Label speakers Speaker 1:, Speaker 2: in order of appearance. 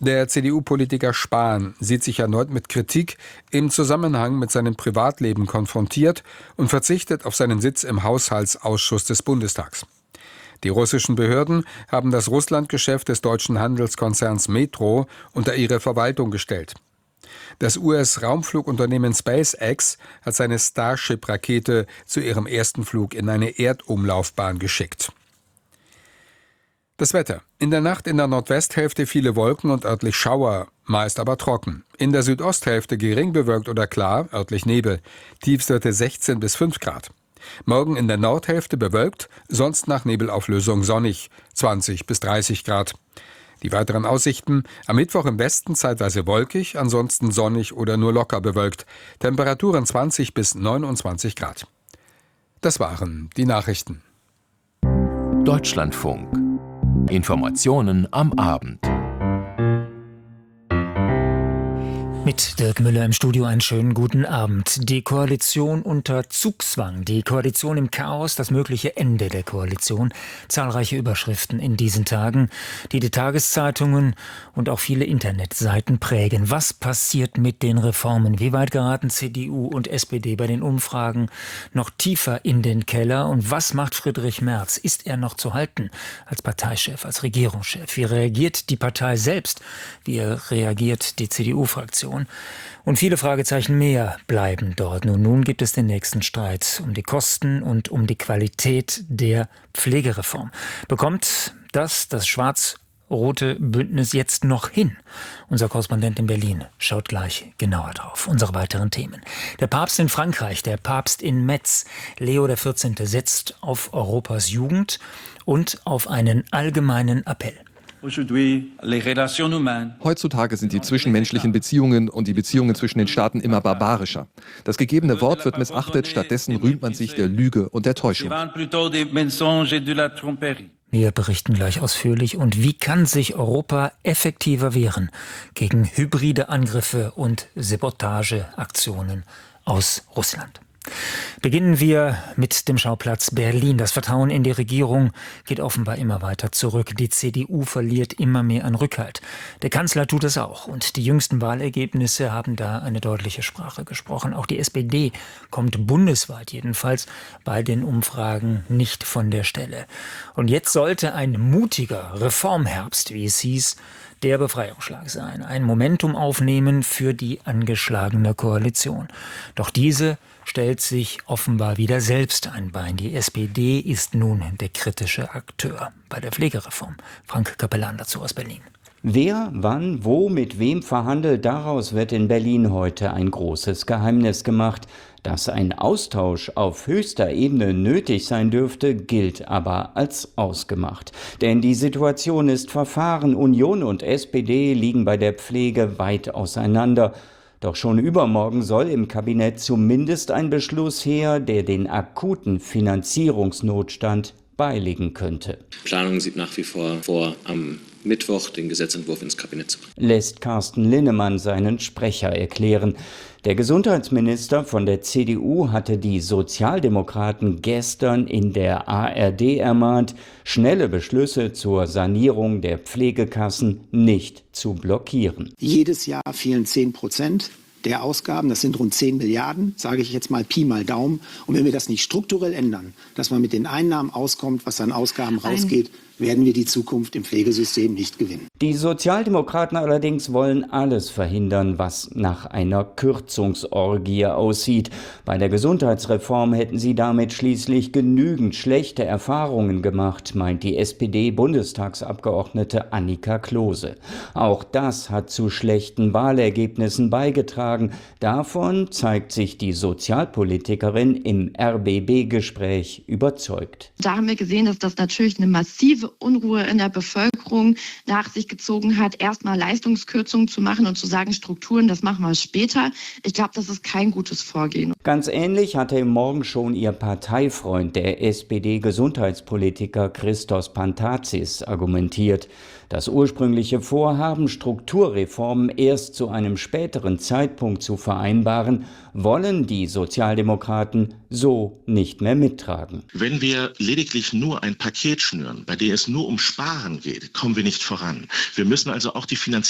Speaker 1: Der CDU-Politiker Spahn sieht sich erneut mit Kritik im Zusammenhang mit seinem Privatleben konfrontiert und verzichtet auf seinen Sitz im Haushaltsausschuss des Bundestags. Die russischen Behörden haben das Russlandgeschäft des deutschen Handelskonzerns Metro unter ihre Verwaltung gestellt. Das US-Raumflugunternehmen SpaceX hat seine Starship-Rakete zu ihrem ersten Flug in eine Erdumlaufbahn geschickt. Das Wetter. In der Nacht in der Nordwesthälfte viele Wolken und örtlich Schauer, meist aber trocken. In der Südosthälfte gering bewölkt oder klar, örtlich Nebel. Tiefstwerte 16 bis 5 Grad. Morgen in der Nordhälfte bewölkt, sonst nach Nebelauflösung sonnig, 20 bis 30 Grad. Die weiteren Aussichten: am Mittwoch im Westen zeitweise wolkig, ansonsten sonnig oder nur locker bewölkt. Temperaturen 20 bis 29 Grad. Das waren die Nachrichten.
Speaker 2: Deutschlandfunk. Informationen am Abend.
Speaker 3: Mit Dirk Müller im Studio einen schönen guten Abend. Die Koalition unter Zugzwang, die Koalition im Chaos, das mögliche Ende der Koalition. Zahlreiche Überschriften in diesen Tagen, die die Tageszeitungen und auch viele Internetseiten prägen. Was passiert mit den Reformen? Wie weit geraten CDU und SPD bei den Umfragen noch tiefer in den Keller? Und was macht Friedrich Merz? Ist er noch zu halten als Parteichef, als Regierungschef? Wie reagiert die Partei selbst? Wie reagiert die CDU-Fraktion? Und viele Fragezeichen mehr bleiben dort. Nun gibt es den nächsten Streit um die Kosten und um die Qualität der Pflegereform. Bekommt das schwarz-rote Bündnis jetzt noch hin? Unser Korrespondent in Berlin schaut gleich genauer drauf. Unsere weiteren Themen. Der Papst in Frankreich, der Papst in Metz, Leo XIV. Setzt auf Europas Jugend und auf einen allgemeinen Appell.
Speaker 4: Heutzutage sind die zwischenmenschlichen Beziehungen und die Beziehungen zwischen den Staaten immer barbarischer. Das gegebene Wort wird missachtet, stattdessen rühmt man sich der Lüge und der Täuschung.
Speaker 3: Wir berichten gleich ausführlich. Und wie kann sich Europa effektiver wehren gegen hybride Angriffe und Sabotageaktionen aus Russland? Beginnen wir mit dem Schauplatz Berlin. Das Vertrauen in die Regierung geht offenbar immer weiter zurück. Die CDU verliert immer mehr an Rückhalt. Der Kanzler tut es auch. Und die jüngsten Wahlergebnisse haben da eine deutliche Sprache gesprochen. Auch die SPD kommt bundesweit jedenfalls bei den Umfragen nicht von der Stelle. Und jetzt sollte ein mutiger Reformherbst, wie es hieß, der Befreiungsschlag sein. Ein Momentum aufnehmen für die angeschlagene Koalition. Doch diese stellt sich offenbar wieder selbst ein Bein. Die SPD ist nun der kritische Akteur bei der Pflegereform. Frank Kapellan dazu aus Berlin.
Speaker 5: Wer, wann, wo, mit wem verhandelt, daraus wird in Berlin heute ein großes Geheimnis gemacht. Dass ein Austausch auf höchster Ebene nötig sein dürfte, gilt aber als ausgemacht. Denn die Situation ist verfahren. Union und SPD liegen bei der Pflege weit auseinander. Doch schon übermorgen soll im Kabinett zumindest ein Beschluss her, der den akuten Finanzierungsnotstand beilegen könnte.
Speaker 6: Die Planung sieht nach wie vor, am Mittwoch den Gesetzentwurf ins Kabinett zu bringen.
Speaker 5: Lässt Carsten Linnemann seinen Sprecher erklären. Der Gesundheitsminister von der CDU hatte die Sozialdemokraten gestern in der ARD ermahnt, schnelle Beschlüsse zur Sanierung der Pflegekassen nicht zu blockieren.
Speaker 7: Jedes Jahr fehlen 10% der Ausgaben, das sind rund 10 Milliarden, sage ich jetzt mal Pi mal Daumen. Und wenn wir das nicht strukturell ändern, dass man mit den Einnahmen auskommt, was an Ausgaben rausgeht, werden wir die Zukunft im Pflegesystem nicht gewinnen.
Speaker 5: Die Sozialdemokraten allerdings wollen alles verhindern, was nach einer Kürzungsorgie aussieht. Bei der Gesundheitsreform hätten sie damit schließlich genügend schlechte Erfahrungen gemacht, meint die SPD-Bundestagsabgeordnete Annika Klose. Auch das hat zu schlechten Wahlergebnissen beigetragen. Davon zeigt sich die Sozialpolitikerin im RBB-Gespräch überzeugt.
Speaker 8: Da haben wir gesehen, dass das natürlich eine massive Unruhe in der Bevölkerung nach sich gezogen hat, erstmal Leistungskürzungen zu machen und zu sagen, Strukturen, das machen wir später. Ich glaube, das ist kein gutes Vorgehen.
Speaker 5: Ganz ähnlich hatte im Morgen schon ihr Parteifreund, der SPD-Gesundheitspolitiker Christos Pantazis, argumentiert. Das ursprüngliche Vorhaben, Strukturreformen erst zu einem späteren Zeitpunkt zu vereinbaren, wollen die Sozialdemokraten so nicht mehr mittragen.
Speaker 9: Wenn wir lediglich nur ein Paket schnüren, bei dem es nur um Sparen geht, kommen wir nicht voran. Wir müssen also auch die Finanzierung